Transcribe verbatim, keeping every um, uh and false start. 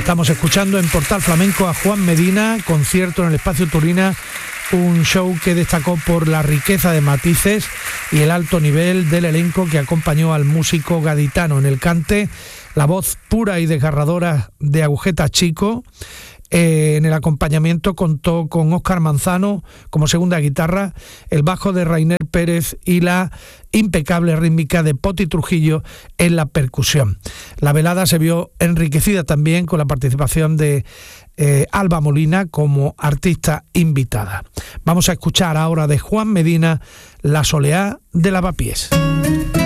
Estamos escuchando en Portal Flamenco a Juan Medina, concierto en el Espacio Turina, un show que destacó por la riqueza de matices y el alto nivel del elenco que acompañó al músico gaditano en el cante, la voz pura y desgarradora de Agujeta Chico. Eh, en el acompañamiento contó con Óscar Manzano como segunda guitarra, el bajo de Rainer Pérez y la impecable rítmica de Poti Trujillo en la percusión. La velada se vio enriquecida también con la participación de eh, Alba Molina como artista invitada. Vamos a escuchar ahora de Juan Medina La Soleá de Lavapiés.